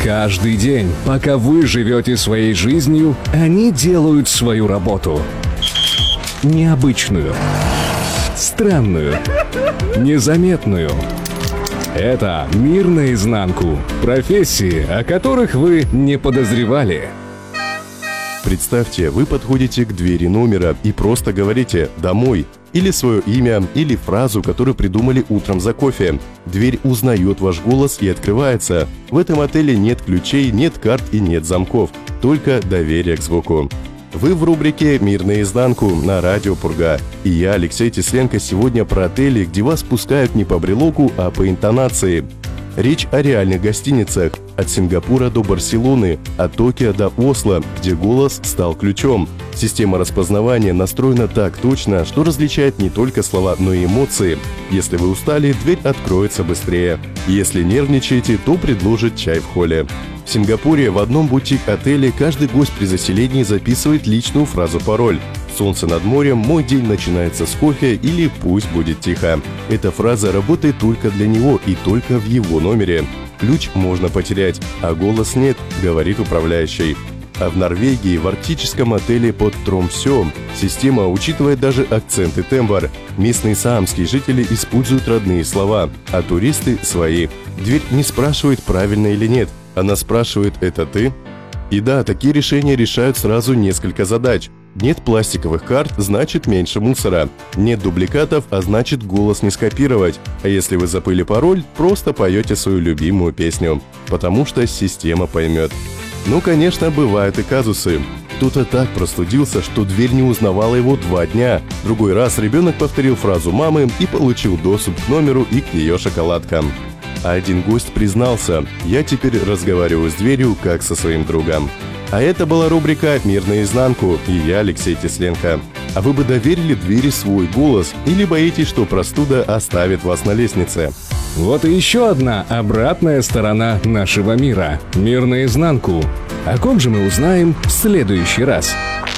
Каждый день, пока вы живете своей жизнью, они делают свою работу. Необычную, странную, незаметную. Это «Мир наизнанку». Профессии, о которых вы не подозревали. Представьте, вы подходите к двери номера и просто говорите «домой» или свое имя, или фразу, которую придумали утром за кофе. Дверь узнает ваш голос и открывается. В этом отеле нет ключей, нет карт и нет замков, только доверие к звуку. Вы в рубрике «Мир наизнанку» на радио Пурга. И я, Алексей Тесленко, сегодня про отели, где вас пускают не по брелоку, а по интонации. Речь о реальных гостиницах. От Сингапура до Барселоны, от Токио до Осло, где голос стал ключом. Система распознавания настроена так точно, что различает не только слова, но и эмоции. Если вы устали, дверь откроется быстрее. Если нервничаете, то предложит чай в холле. В Сингапуре в одном бутик-отеле каждый гость при заселении записывает личную фразу-пароль. «Солнце над морем», «Мой день начинается с кофе» или «Пусть будет тихо». Эта фраза работает только для него и только в его номере. Ключ можно потерять, а голос нет, говорит управляющий. А в Норвегии, в арктическом отеле под Тромсё, система учитывает даже акцент и тембр. Местные саамские жители используют родные слова, а туристы – свои. Дверь не спрашивает, правильно или нет. Она спрашивает «это ты?». И да, такие решения решают сразу несколько задач. Нет пластиковых карт, значит меньше мусора. Нет дубликатов, а значит голос не скопировать. А если вы забыли пароль, просто поете свою любимую песню. Потому что система поймет. Ну, конечно, бывают и казусы. Кто-то так простудился, что дверь не узнавала его 2 дня. Другой раз ребенок повторил фразу мамы и получил доступ к номеру и к ее шоколадкам. А один гость признался: «Я теперь разговариваю с дверью, как со своим другом». А это была рубрика «Мир наизнанку» и я, Алексей Тесленко. А вы бы доверили двери свой голос или боитесь, что простуда оставит вас на лестнице? Вот и еще одна обратная сторона нашего мира. Мир наизнанку. О ком же мы узнаем в следующий раз?